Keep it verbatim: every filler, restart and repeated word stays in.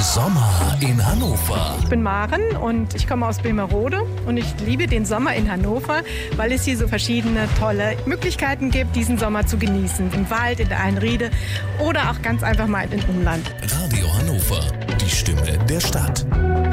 Sommer in Hannover. Ich bin Maren und ich komme aus Böhmerode und ich liebe den Sommer in Hannover, weil es hier so verschiedene tolle Möglichkeiten gibt, diesen Sommer zu genießen. Im Wald, in der Einriede oder auch ganz einfach mal im Umland. Radio Hannover, die Stimme der Stadt.